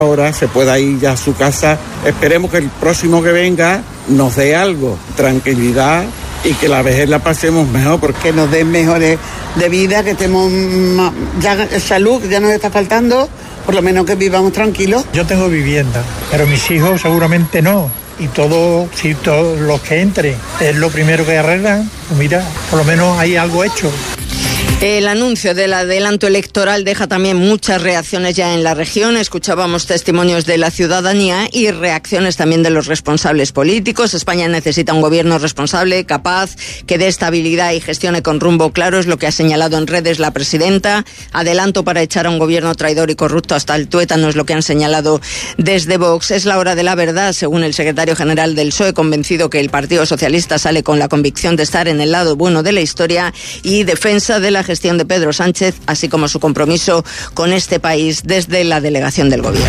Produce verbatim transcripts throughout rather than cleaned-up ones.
ahora se pueda ir ya a su casa. Esperemos que el próximo que venga nos dé algo, tranquilidad y que la vejez la pasemos mejor. Porque nos den mejores de vida, que estemos ya salud, ya nos está faltando, por lo menos que vivamos tranquilos. Yo tengo vivienda, pero mis hijos seguramente no. Y todos, si todos los que entren es lo primero que arreglan, pues mira, por lo menos hay algo hecho. El anuncio del adelanto electoral deja también muchas reacciones ya en la región. Escuchábamos testimonios de la ciudadanía y reacciones también de los responsables políticos. España necesita un gobierno responsable, capaz, que dé estabilidad y gestione con rumbo claro, es lo que ha señalado en redes la presidenta. Adelanto para echar a un gobierno traidor y corrupto hasta el tuétano, es lo que han señalado desde Vox. Es la hora de la verdad, según el secretario general del P S O E, convencido que el Partido Socialista sale con la convicción de estar en el lado bueno de la historia y defensa de la gestión de Pedro Sánchez, así como su compromiso con este país desde la delegación del Gobierno.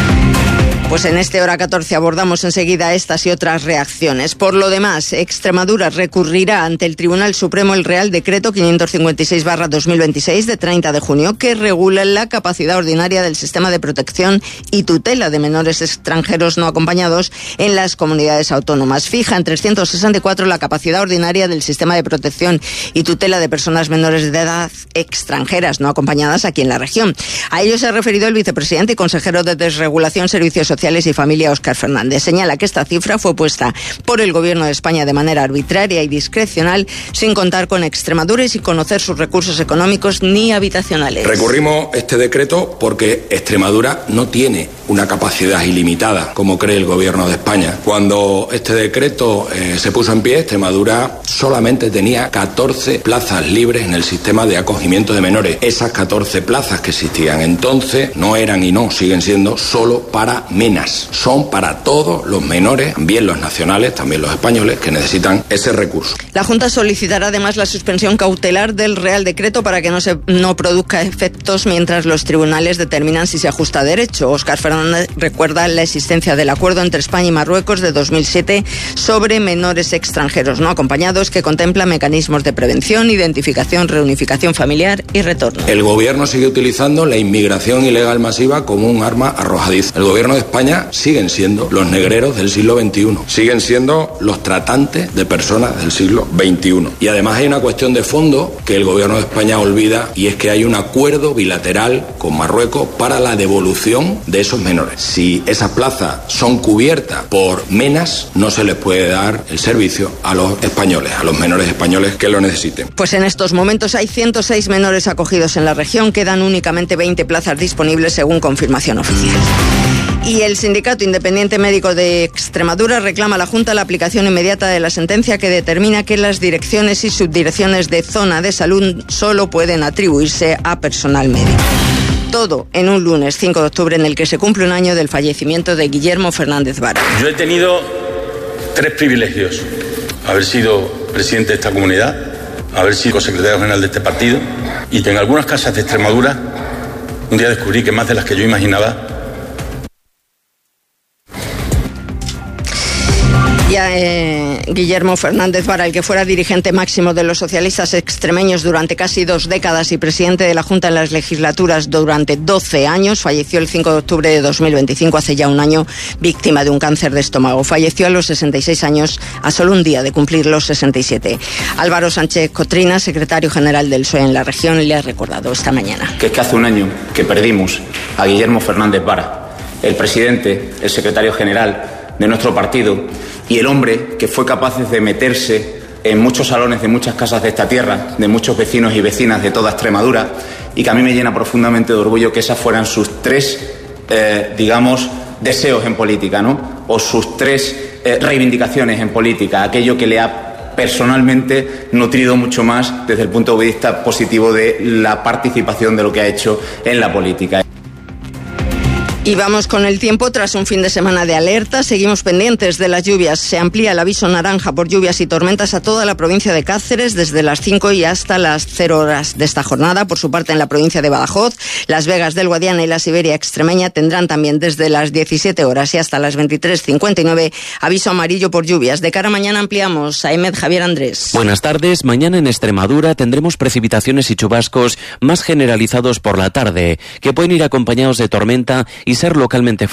Pues en este Hora catorce abordamos enseguida estas y otras reacciones. Por lo demás, Extremadura recurrirá ante el Tribunal Supremo el Real Decreto quinientos cincuenta y seis barra dos mil veintiséis de treinta de junio que regula la capacidad ordinaria del sistema de protección y tutela de menores extranjeros no acompañados en las comunidades autónomas. Fija en trescientos sesenta y cuatro la capacidad ordinaria del sistema de protección y tutela de personas menores de edad extranjeras no acompañadas aquí en la región. A ello se ha referido el vicepresidente y consejero de Desregulación, Servicios Sociales y Familia, Óscar Fernández. Señala que esta cifra fue puesta por el Gobierno de España de manera arbitraria y discrecional, sin contar con Extremadura y sin conocer sus recursos económicos ni habitacionales. Recurrimos este decreto porque Extremadura no tiene una capacidad ilimitada, como cree el Gobierno de España. Cuando este decreto eh, se puso en pie, Extremadura solamente tenía catorce plazas libres en el sistema de acogimiento de menores. Esas catorce plazas que existían entonces no eran y no siguen siendo solo para menas. Son para todos los menores, también los nacionales, también los españoles, que necesitan ese recurso. La Junta solicitará además la suspensión cautelar del Real Decreto para que no se no produzca efectos mientras los tribunales determinan si se ajusta a derecho. Óscar Fernández recuerda la existencia del acuerdo entre España y Marruecos de dos mil siete sobre menores extranjeros no acompañados, que contempla mecanismos de prevención, identificación, reunificación familiar y retorno. El Gobierno sigue utilizando la inmigración ilegal masiva como un arma arrojadiza. El Gobierno de España siguen siendo los negreros del siglo veintiuno, siguen siendo los tratantes de personas del siglo veintiuno. Y además hay una cuestión de fondo que el Gobierno de España olvida, y es que hay un acuerdo bilateral con Marruecos para la devolución de esos menores. Si esas plazas son cubiertas por menas, no se les puede dar el servicio a los españoles, a los menores españoles que lo necesiten. Pues en estos momentos hay ciento seis menores acogidos en la región, quedan únicamente veinte plazas disponibles según confirmación oficial. Y el Sindicato Independiente Médico de Extremadura reclama a la Junta la aplicación inmediata de la sentencia que determina que las direcciones y subdirecciones de zona de salud solo pueden atribuirse a personal médico. Todo en un lunes cinco de octubre en el que se cumple un año del fallecimiento de Guillermo Fernández Vara. Yo he tenido tres privilegios: haber sido presidente de esta comunidad, haber sido secretario general de este partido, y en algunas casas de Extremadura un día descubrí que más de las que yo imaginaba. Ya, eh, Guillermo Fernández Vara, el que fuera dirigente máximo de los socialistas extremeños durante casi dos décadas y presidente de la Junta en las legislaturas durante doce años, falleció el cinco de octubre de dos mil veinticinco, hace ya un año, víctima de un cáncer de estómago. Falleció a los sesenta y seis años, a solo un día de cumplir los sesenta y siete. Álvaro Sánchez Cotrina, secretario general del P S O E en la región, le ha recordado esta mañana. Que es que hace un año que perdimos a Guillermo Fernández Vara, el presidente, el secretario general de nuestro partido, y el hombre que fue capaz de meterse en muchos salones de muchas casas de esta tierra, de muchos vecinos y vecinas de toda Extremadura, y que a mí me llena profundamente de orgullo que esas fueran sus tres, eh, digamos, deseos en política, ¿no? O sus tres eh, reivindicaciones en política, aquello que le ha personalmente nutrido mucho más desde el punto de vista positivo de la participación de lo que ha hecho en la política. Y vamos con el tiempo. Tras un fin de semana de alerta, seguimos pendientes de las lluvias. Se amplía el aviso naranja por lluvias y tormentas a toda la provincia de Cáceres desde las cinco y hasta las cero horas de esta jornada. Por su parte, en la provincia de Badajoz, Las Vegas del Guadiana y la Siberia extremeña tendrán también desde las diecisiete horas y hasta las veintitrés cincuenta y nueve aviso amarillo por lluvias. De cara a mañana ampliamos. Aemed, Javier Andrés. Buenas tardes. Mañana en Extremadura tendremos precipitaciones y chubascos más generalizados por la tarde, que pueden ir acompañados de tormenta y y ser localmente